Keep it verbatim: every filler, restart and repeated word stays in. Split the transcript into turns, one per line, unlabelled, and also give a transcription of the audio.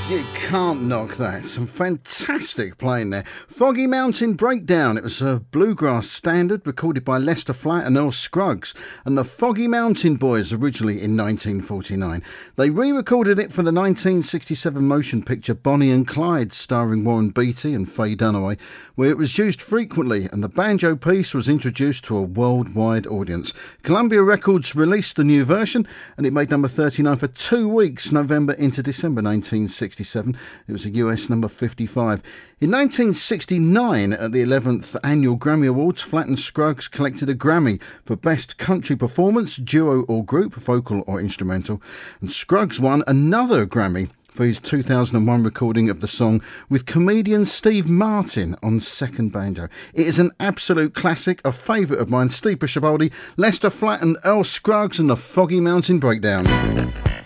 You can't knock that. Some fantastic playing there. Foggy Mountain Breakdown. It was a bluegrass standard recorded by Lester Flatt and Earl Scruggs and the Foggy Mountain Boys originally in nineteen forty-nine. They re-recorded it for the nineteen sixty-seven motion picture Bonnie and Clyde, starring Warren Beatty and Faye Dunaway, where it was used frequently and the banjo piece was introduced to a worldwide audience. Columbia Records released the new version and it made number thirty-nine for two weeks, November into December nineteen sixty-seven. It was a U S number fifty-five. In nineteen sixty-nine, at the eleventh Annual Grammy Awards, Flatt and Scruggs collected a Grammy for Best Country Performance, Duo or Group, Vocal or Instrumental. And Scruggs won another Grammy for his two thousand one recording of the song with comedian Steve Martin on second banjo. It is an absolute classic, a favourite of mine. Steve Buscibaldi, Lester Flatt and Earl Scruggs and the Foggy Mountain Breakdown.